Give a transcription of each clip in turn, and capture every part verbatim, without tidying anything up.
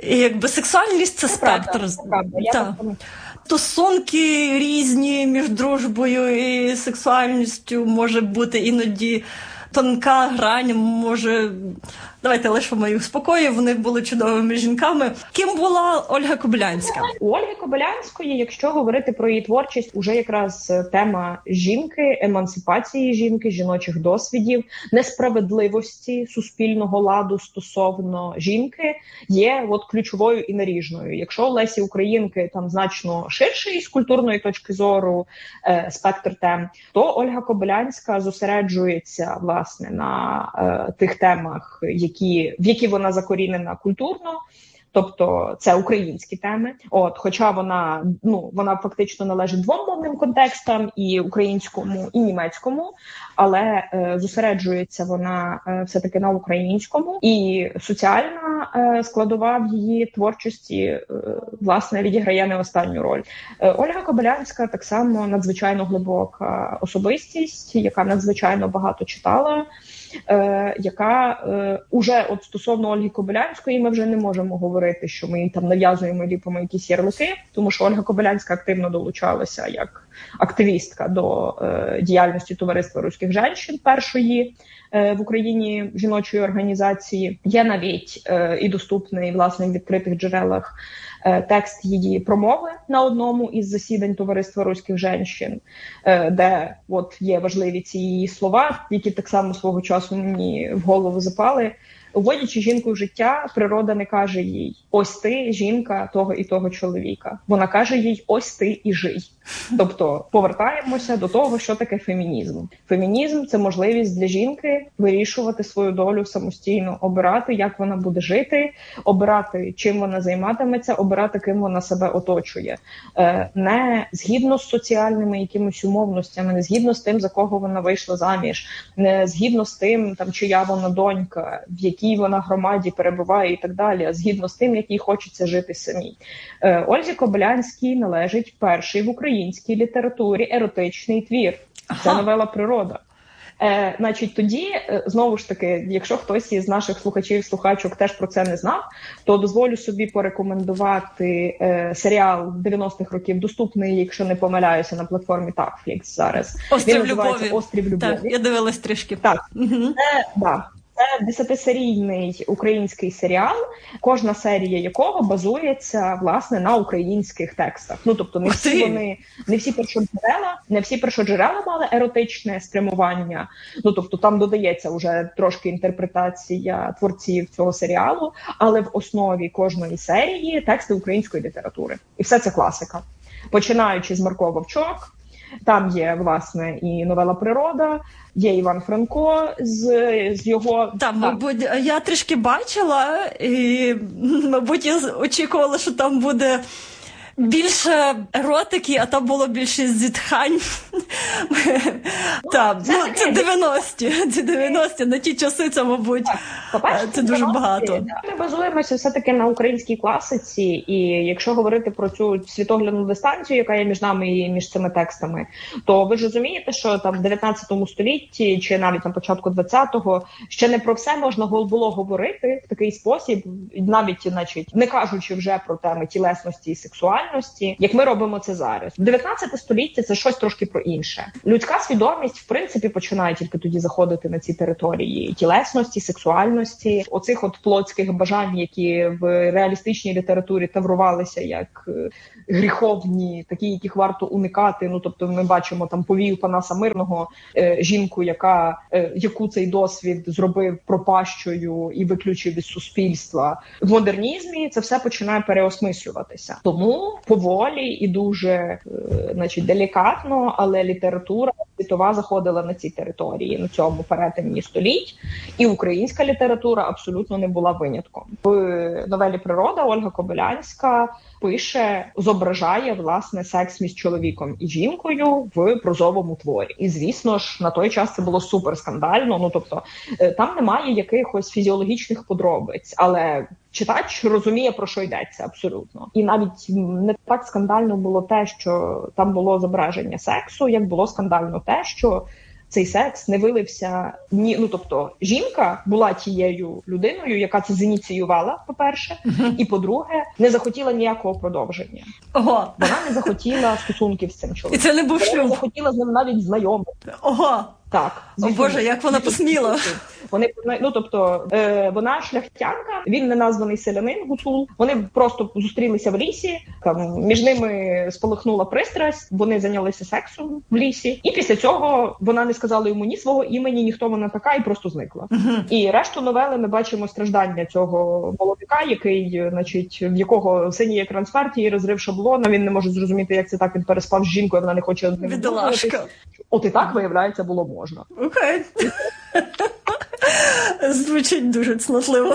І якби сексуальність – це, це спектр. Правда, це правда. Я так стосунки різні між дружбою і сексуальністю, може бути іноді тонка грань, може... Давайте лишимо їх в спокої, вони були чудовими жінками. Ким була Ольга Кобилянська? У Ольги Кобилянської, якщо говорити про її творчість, уже якраз тема жінки, емансипації жінки, жіночих досвідів, несправедливості суспільного ладу стосовно жінки є от ключовою і наріжною. Якщо у Лесі Українки там значно ширший з культурної точки зору е, спектр тем, то Ольга Кобилянська зосереджується, власне, на е, тих темах, які, в які вона закорінена культурно, тобто це українські теми. От, хоча вона, ну, вона фактично належить двом мовним контекстам, і українському, і німецькому, але е, зосереджується вона е, все-таки на українському. І соціальна е, складова в її творчості, е, власне, відіграє не останню роль. Е, Ольга Кобилянська так само надзвичайно глибока особистість, яка надзвичайно багато читала, Е, яка е, уже от стосовно Ольги Кобилянської ми вже не можемо говорити, що ми їй там нав'язуємо, ліпимо якісь ярлики, тому що Ольга Кобилянська активно долучалася як активістка до е, діяльності Товариства руських жінок, першої е, в Україні жіночої організації. Є навіть е, і доступний, власне, в відкритих джерелах е, текст її промови на одному із засідань Товариства руських жінок, е, де от є важливі ці її слова, які так само свого часу мені в голову запали. Уводячи жінку в життя, природа не каже їй: ось ти, жінка того і того чоловіка. Вона каже їй: ось ти і жий. Тобто повертаємося до того, що таке фемінізм. Фемінізм – це можливість для жінки вирішувати свою долю самостійно, обирати, як вона буде жити, обирати, чим вона займатиметься, обирати, ким вона себе оточує. Не згідно з соціальними якимись умовностями, не згідно з тим, за кого вона вийшла заміж, не згідно з тим, там, чия вона донька, в якій вона громаді перебуває і так далі, а згідно з тим, як їй хочеться жити самій. Ользі Кобилянській належить перший в українській літературі еротичний твір. Ага. Це новела «Природа». Е, значить, тоді, знову ж таки, якщо хтось із наших слухачів-слухачок теж про це не знав, то дозволю собі порекомендувати е, серіал дев'яностих років, доступний, якщо не помиляюся, на платформі Netflix зараз. «Острів любові». «Острів любові». Так, я дивилась трішки. Так, угу. Це, да. Це десятисерійний український серіал, кожна серія якого базується, власне, на українських текстах. Ну, тобто, не всі вони, не всі першоджерела, не всі першоджерела мали еротичне спрямування. Ну, тобто, там додається вже трошки інтерпретація творців цього серіалу, але в основі кожної серії тексти української літератури. І все це класика. Починаючи з Марко Вовчок, там є, власне, і новела «Природа», є Іван Франко з, з його... Так, мабуть, я трішки бачила, і, мабуть, я очікувала, що там буде більше еротики, а там було більше зітхань. Так, ну, це дев'яності. Це дев'яності. На ті часи це, мабуть, це дуже багато. Ми базуємося все-таки на українській класиці, і якщо говорити про цю світоглядну дистанцію, яка є між нами і між цими текстами, то ви ж розумієте, що там в дев'ятнадцятому столітті, чи навіть на початку двадцятого, ще не про все можна було говорити в такий спосіб, навіть, значить, не кажучи вже про теми тілесності і сексуальності, як ми робимо це зараз. дев'ятнадцяте століття – це щось трошки про інше. Людська свідомість, в принципі, починає тільки тоді заходити на ці території тілесності, сексуальності, оцих от плотських бажань, які в реалістичній літературі таврувалися як гріховні, такі, яких варто уникати. Ну, тобто ми бачимо там повію Панаса Мирного, е, жінку, яка, е, яку цей досвід зробив пропащою і виключив із суспільства. В модернізмі це все починає переосмислюватися. Тому поволі і дуже, е, значить, делікатно, але література світова заходила на ці території, на цьому перетині століть, і українська література абсолютно не була винятком. В новелі «Природа» Ольга Кобилянська пише, зображає, власне, секс між чоловіком і жінкою в прозовому творі. І, звісно ж, на той час це було супер скандально, ну, тобто, там немає якихось фізіологічних подробиць, але читач розуміє, про що йдеться абсолютно. І навіть не так скандально було те, що там було зображення сексу, як було скандально те, що цей секс не вилився ні, ну тобто жінка була тією людиною, яка це зініціювала, по-перше, uh-huh. і по-друге, не захотіла ніякого продовження. Ого. Вона не захотіла стосунків з цим чоловіком. І це не був шлюб. Вона не захотіла з ним навіть знайомити. Ого. Так. О Боже, як вона посміла. Вони, ну тобто, е, вона шляхтянка, він не названий селянин Гуцул. Вони просто зустрілися в лісі, там між ними спалахнула пристрасть, вони зайнялися сексом в лісі. І після цього вона не сказала йому ні свого імені, ні хто вона така, і просто зникла. Uh-huh. І решту новели ми бачимо страждання цього молодика, який, значить, в якого синій екран смерті і розрив шаблона, він не може зрозуміти, як це так, він переспав з жінкою, вона не хоче з ним бідолашка. От і так, виявляється, було можна. Окей. Звучить дуже цнотливо.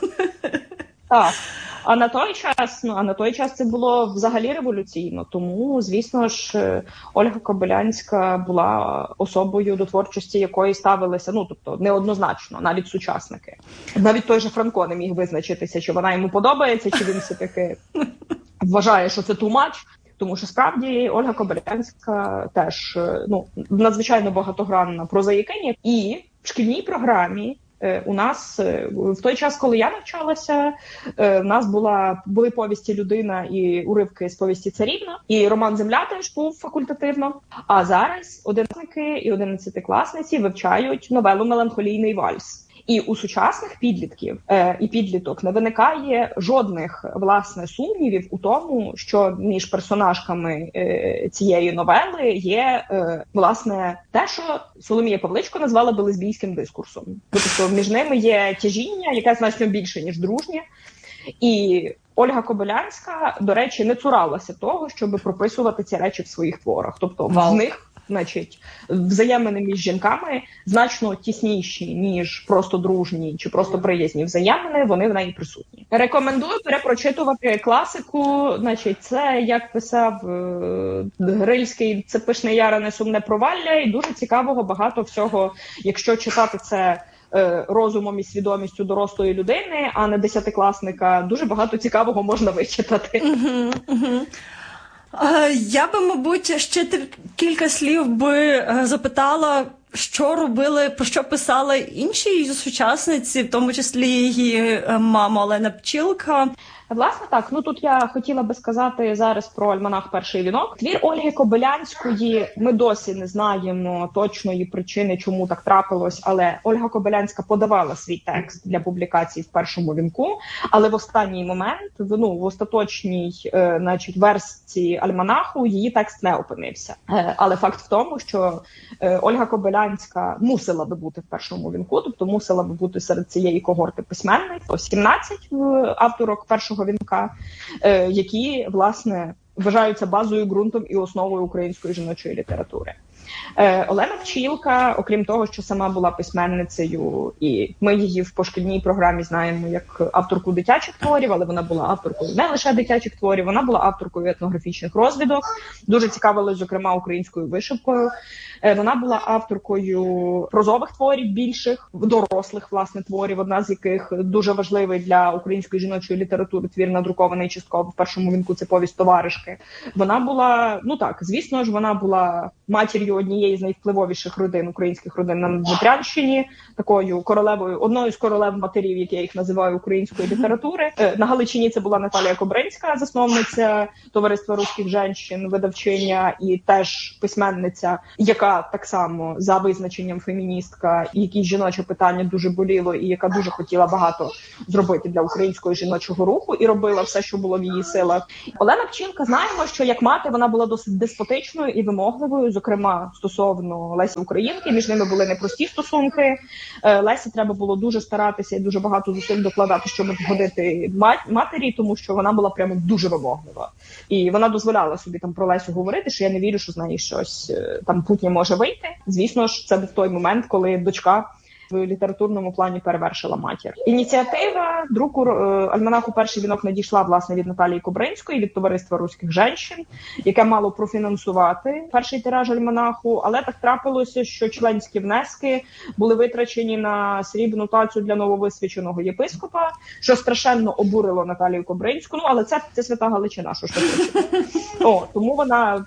Так. А на той час, ну, а на той час це було взагалі революційно. Тому, звісно ж, Ольга Кобилянська була особою, до творчості якої ставилися, ну, тобто, неоднозначно, навіть сучасники. Навіть той же Франко не міг визначитися, чи вона йому подобається, чи він все-таки вважає, що це too much. Тому що, справді, Ольга Кобилянська теж, ну, надзвичайно багатогранна прозаїкиня. І в шкільній програмі у нас, в той час, коли я навчалася, у нас була, були повісті «Людина» і уривки з повісті «Царівна», і роман «Земля» теж був факультативно. А зараз одинадцятники і одинадцятикласниці вивчають новелу «Меланхолійний вальс». І у сучасних підлітків е, і підліток не виникає жодних, власне, сумнівів у тому, що між персонажками е, цієї новели є, е, власне, те, що Соломія Павличко назвала би лесбійським дискурсом. Тобто між ними є тяжіння, яке значно більше, ніж дружнє. І Ольга Кобилянська, до речі, не цуралася того, щоб прописувати ці речі в своїх творах. Тобто wow. в них, значить, взаємини між жінками значно тісніші, ніж просто дружні чи просто приязні взаємини, вони в неї присутні. Рекомендую перепрочитувати класику, значить, це, як писав е- Грильський, це пишне ярене сумне провалля, і дуже цікавого багато всього, якщо читати це розумом і свідомістю дорослої людини, а не десятикласника, дуже багато цікавого можна вичитати. Uh-huh, uh-huh. Я би, мабуть, ще кілька слів би запитала, що робили, про що писали інші її сучасниці, в тому числі її мама Олена Пчілка. Власне, так, ну тут я хотіла би сказати зараз про альманах «Перший вінок». Твір Ольги Кобилянської, ми досі не знаємо точної причини, чому так трапилось, але Ольга Кобилянська подавала свій текст для публікації в «Першому вінку», але в останній момент, ну, в остаточній, е, значить, версії альманаху її текст не опинився. Е, але факт в тому, що е, Ольга Кобилянська мусила би бути в «Першому вінку», тобто мусила би бути серед цієї когорти письменників, сімнадцять авторок «Першого вінка», е, які, власне, вважаються базою, ґрунтом і основою української жіночої літератури. Е, Олена Пчілка, окрім того, що сама була письменницею, і ми її в пошкільній програмі знаємо як авторку дитячих творів, але вона була авторкою не лише дитячих творів, вона була авторкою етнографічних розвідок, дуже цікавилась, зокрема, українською вишивкою. Е, вона була авторкою прозових творів більших, дорослих, власне, творів, одна з яких дуже важливий для української жіночої літератури твір, надрукований частково в «Першому вінку», це повість «Товаришки». Вона була, ну так, звісно ж, вона була матір'ю однієї з найвпливовіших родин, українських родин на Дніпрянщині, такою королевою, одною з королев матерів, як я їх називаю, української літератури. На Галичині це була Наталія Кобринська, засновниця Товариства русських жінок, видавчиня і теж письменниця, яка так само за визначенням феміністка, і якій жіноче питання дуже боліло, і яка дуже хотіла багато зробити для українського жіночого руху, і робила все, що було в її силах. Олена Пчілка, знаємо, що як мати вона була досить деспотичною і вимогливою, зокрема, стосовно Лесі Українки, між ними були непрості стосунки. Лесі треба було дуже старатися і дуже багато зусиль докладати, щоб вгодити матері, тому що вона була прямо дуже вимоглива. І вона дозволяла собі там про Лесю говорити, що я не вірю, що з неї щось там путнє може вийти. Звісно ж, це був той момент, коли дочка в літературному плані перевершила матір. Ініціатива друку альманаху «Перший вінок» надійшла, власне, від Наталії Кобринської, від Товариства русських жінок, яке мало профінансувати перший тираж альманаху, але так трапилося, що членські внески були витрачені на срібну тацю для нововисвяченого єпископа, що страшенно обурило Наталію Кобринську. Ну, але це, це свята Галичина, що ж таке. О, тому вона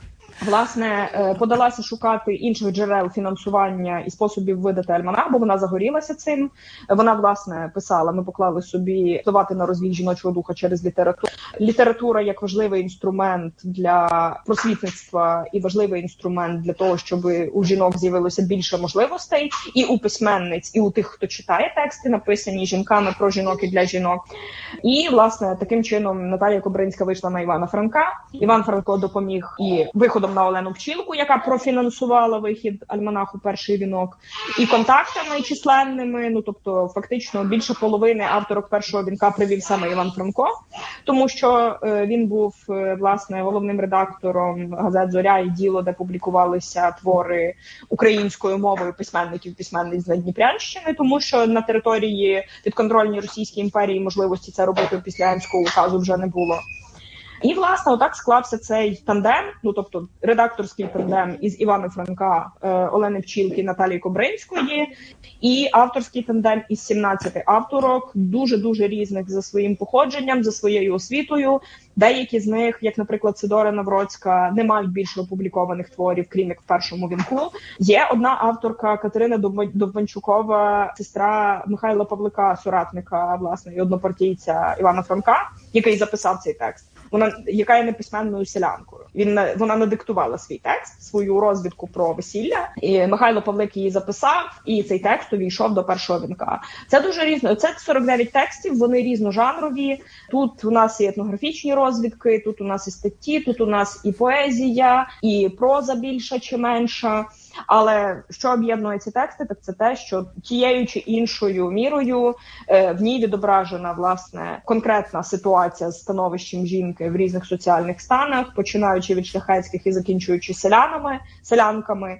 власне, подалася шукати інших джерел фінансування і способів видати альманах, бо вона загорілася цим. Вона, власне, писала, ми поклали собі впливати на розвій жіночого духа через літературу. Література як важливий інструмент для просвітництва і важливий інструмент для того, щоб у жінок з'явилося більше можливостей, і у письменниць, і у тих, хто читає тексти, написані жінками про жінок і для жінок. І, власне, таким чином Наталія Кобринська вийшла на Івана Франка. Іван Франко допоміг і виходом на Олену Пчілку, яка профінансувала вихід альманаху «Перший вінок», і контактами численними, ну, тобто, фактично, більше половини авторок «Першого вінка» привів саме Іван Франко, тому що е, він був, е, власне, головним редактором газет «Зоря» і «Діло», де публікувалися твори українською мовою письменників, письменниць з Надніпрянщини, тому що на території підконтрольній Російській імперії можливості це робити після Емського указу вже не було. І, власне, отак склався цей тандем, ну, тобто редакторський тандем із Івана Франка, е, Олени Пчілки, Наталії Кобринської, і авторський тандем із сімнадцяти авторок, дуже-дуже різних за своїм походженням, за своєю освітою. Деякі з них, як, наприклад, Сидора Навроцька, не мають більше опублікованих творів, крім як в «Першому вінку». Є одна авторка, Катерина Довбанчукова, сестра Михайла Павлика, соратника, власне, і однопартійця Івана Франка, який записав цей текст. Вона, яка є неписьменною селянкою. Він, вона надиктувала свій текст, свою розвідку про весілля, і Михайло Павлик її записав, і цей текст увійшов до «Першого вінка». Це дуже різно. Це сорок дев'ять текстів, вони різножанрові. Тут у нас і етнографічні розвідки, тут у нас і статті, тут у нас і поезія, і проза більша чи менша. Але що об'єднує ці тексти, так це те, що тією чи іншою мірою е, в ній відображена, власне, конкретна ситуація з становищем жінки в різних соціальних станах, починаючи від шляхетських і закінчуючи селянами, селянками.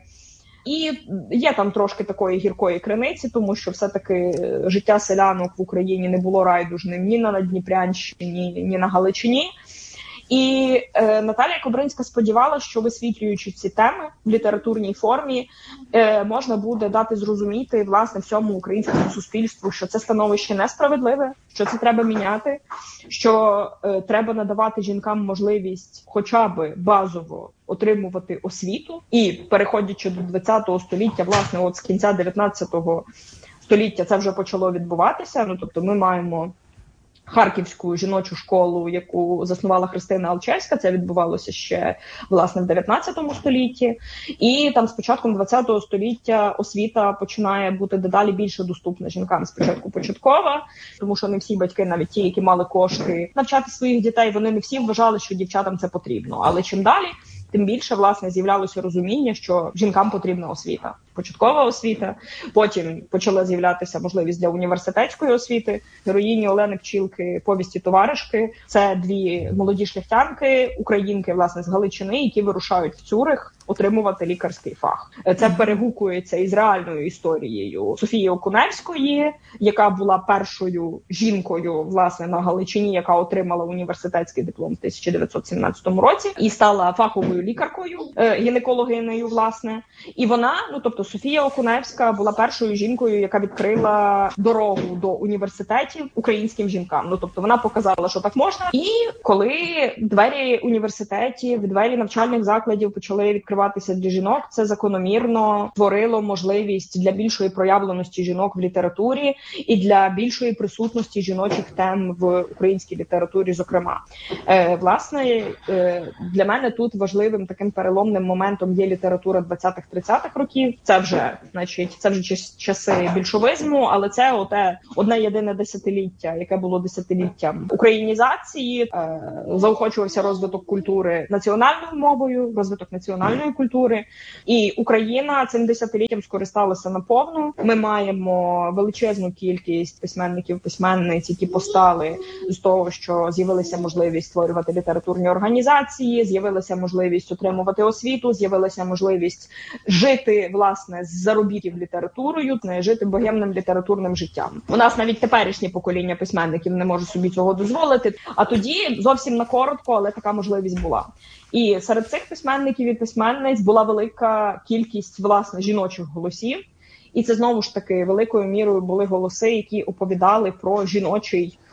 І є там трошки такої гіркої криниці, тому що все-таки життя селянок в Україні не було райдужним ні на Надніпрянщині, ні на Галичині. І е, Наталія Кобринська сподівалася, що, висвітлюючи ці теми в літературній формі, е, можна буде дати зрозуміти, власне, всьому українському суспільству, що це становище несправедливе, що це треба міняти, що е, треба надавати жінкам можливість хоча б базово отримувати освіту. І, переходячи до двадцятого століття, власне, от з кінця дев'ятнадцятого століття це вже почало відбуватися. Ну, тобто ми маємо Харківську жіночу школу, яку заснувала Христина Алчевська. Це відбувалося ще, власне, в дев'ятнадцятому столітті. І там з початком двадцятого століття освіта починає бути дедалі більше доступна жінкам. Спочатку початкова, тому що не всі батьки, навіть ті, які мали кошти навчати своїх дітей, вони не всі вважали, що дівчатам це потрібно. Але чим далі, тим більше, власне, з'являлося розуміння, що жінкам потрібна освіта. Початкова освіта, потім почала з'являтися можливість для університетської освіти. Героїні Олени Пчілки «Повісті товаришки» – це дві молоді шляхтянки, українки, власне, з Галичини, які вирушають в Цюрих отримувати лікарський фах. Це перегукується із реальною історією Софії Окуневської, яка була першою жінкою, власне, на Галичині, яка отримала університетський диплом в тисяча дев'ятсот сімнадцятому році і стала фаховою лікаркою, гінекологинею, власне. І вона, ну, тобто Софія Окуневська була першою жінкою, яка відкрила дорогу до університетів українським жінкам. Ну, тобто вона показала, що так можна. І коли двері університетів, двері навчальних закладів почали відкриватися для жінок, це закономірно творило можливість для більшої проявленості жінок в літературі і для більшої присутності жіночих тем в українській літературі, зокрема. Е, власне, е, для мене тут важливим таким переломним моментом є література двадцятих-тридцятих років. Це вже, значить, це вже часи більшовизму, але це оте одне єдине десятиліття, яке було десятиліттям українізації. Е, заохочувався розвиток культури національною мовою, розвиток національної культури. І Україна цим десятиліттям скористалася наповну. Ми маємо величезну кількість письменників, письменниць, які постали з того, що з'явилася можливість створювати літературні організації, з'явилася можливість отримувати освіту, з'явилася можливість жити, власне, з заробітів літературою, не жити богемним літературним життям. У нас навіть теперішнє покоління письменників не може собі цього дозволити. А тоді зовсім на коротко, але така можливість була. І серед цих письменників і письменниць була велика кількість, власне, жіночих голосів. І це, знову ж таки, великою мірою були голоси, які оповідали про жіночий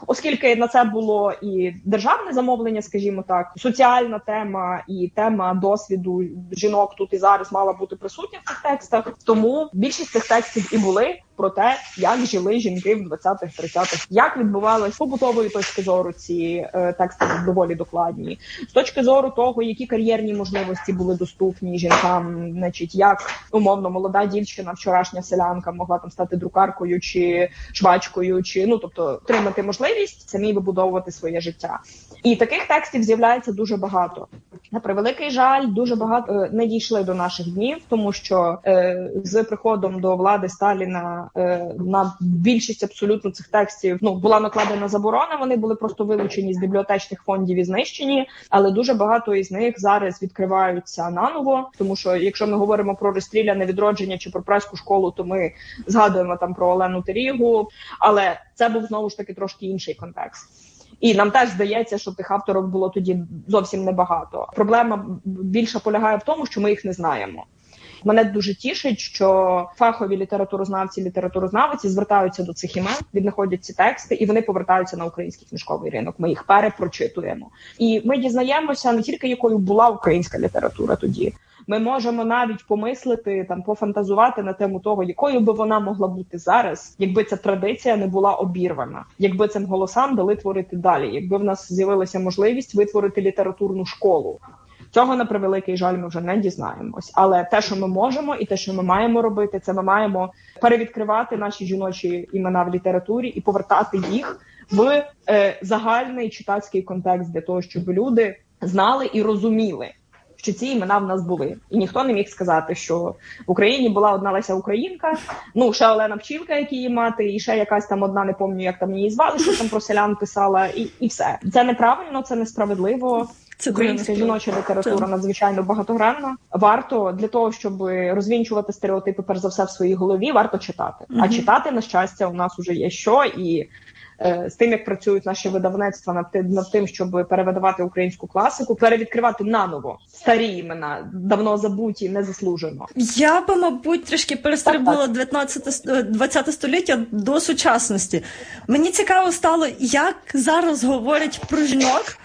Оскільки на це було і державне замовлення, скажімо так, соціальна тема і тема досвіду жінок тут і зараз мала бути присутня в цих текстах, тому більшість цих текстів і були про те, як жили жінки в двадцятих-тридцятих, як відбувалось з побутової точки зору ці е, тексти доволі докладні, з точки зору того, які кар'єрні можливості були доступні жінкам, значить, як умовно молода дівчина, вчорашня селянка могла там стати друкаркою чи швачкою, чи ну тобто отримати можливість самі вибудовувати своє життя. І таких текстів з'являється дуже багато. На превеликий жаль, дуже багато е, не дійшли до наших днів, тому що е, з приходом до влади Сталіна е, на більшість абсолютно цих текстів ну була накладена заборона, вони були просто вилучені з бібліотечних фондів і знищені, але дуже багато із них зараз відкриваються наново, тому що якщо ми говоримо про розстріляне відродження чи про Празьку школу, то ми згадуємо там про Олену Терігу, але це був знову ж таки трошки інший контекст. І нам теж здається, що тих авторок було тоді зовсім небагато. Проблема більше полягає в тому, що ми їх не знаємо. Мене дуже тішить, що фахові літературознавці, літературознавиці звертаються до цих імен, віднаходять ці тексти, і вони повертаються на український книжковий ринок. Ми їх перепрочитуємо. І ми дізнаємося не тільки, якою була українська література тоді. Ми можемо навіть помислити, там, пофантазувати на тему того, якою би вона могла бути зараз, якби ця традиція не була обірвана, якби цим голосам дали творити далі, якби в нас з'явилася можливість витворити літературну школу. Цього, на превеликий жаль, ми вже не дізнаємось. Але те, що ми можемо і те, що ми маємо робити, це ми маємо перевідкривати наші жіночі імена в літературі і повертати їх в е, загальний читацький контекст для того, щоб люди знали і розуміли, що ці імена в нас були. І ніхто не міг сказати, що в Україні була одна Леся Українка, ну, ще Олена Пчілка, як її мати, і ще якась там одна, не пам'ятаю, як там її звали, що там про селян писала, і, і все. Це неправильно, це несправедливо. Це українська жіноча література надзвичайно багатогранна. Варто для того, щоб розвінчувати стереотипи, перш за все, в своїй голові, варто читати. Угу. А читати, на щастя, у нас уже є що, і е, з тим, як працюють наші видавництва над тим, над тим, щоб перевидавати українську класику, перевідкривати наново старі імена, давно забуті, незаслужено. Я би, мабуть, трішки перестрибнула двадцяте століття до сучасності. Мені цікаво стало, як зараз говорять про жінок,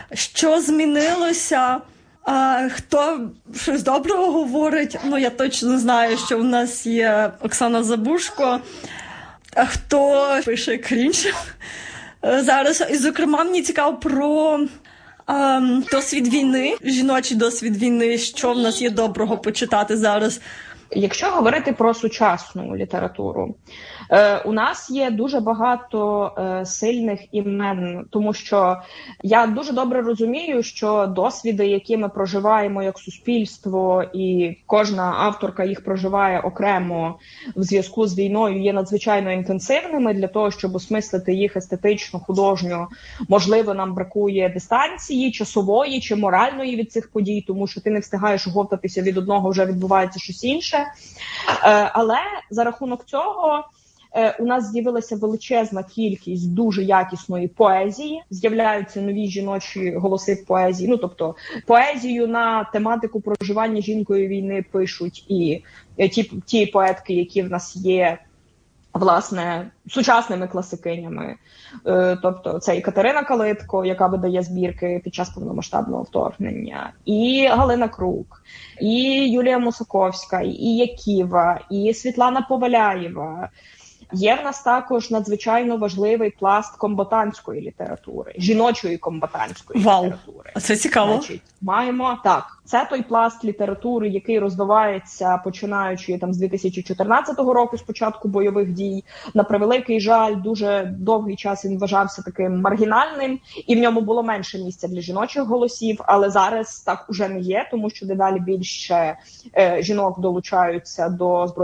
що змінилося, а, хто щось доброго говорить. Ну, я точно знаю, що в нас є Оксана Забушко, а хто пише крінж зараз. І, зокрема, мені цікаво про а, досвід війни, жіночий досвід війни, що в нас є доброго почитати зараз. Якщо говорити про сучасну літературу, е, у нас є дуже багато е, сильних імен, тому що я дуже добре розумію, що досвіди, які ми проживаємо як суспільство, і кожна авторка їх проживає окремо в зв'язку з війною, є надзвичайно інтенсивними. Для того, щоб осмислити їх естетично, художньо, можливо, нам бракує дистанції, часової чи моральної від цих подій, тому що ти не встигаєш оговтатися від одного, вже відбувається щось інше. Але за рахунок цього у нас з'явилася величезна кількість дуже якісної поезії, з'являються нові жіночі голоси в поезії, ну тобто поезію на тематику проживання жінкою війни пишуть і ті, ті поетки, які в нас є, власне, сучасними класикинями. Тобто це і Катерина Калитко, яка видає збірки під час повномасштабного вторгнення, і Галина Крук, і Юлія Мусаковська, і Яківа, і Світлана Поваляєва. Є в нас також надзвичайно важливий пласт комбатантської літератури, жіночої комбатантської Вау. літератури. А це цікаво. Значить, маємо так. Це той пласт літератури, який розвивається, починаючи там з дві тисячі чотирнадцятого року, з початку бойових дій. На превеликий жаль, дуже довгий час він вважався таким маргінальним, і в ньому було менше місця для жіночих голосів, але зараз так уже не є, тому що дедалі більше е, жінок долучаються до збройних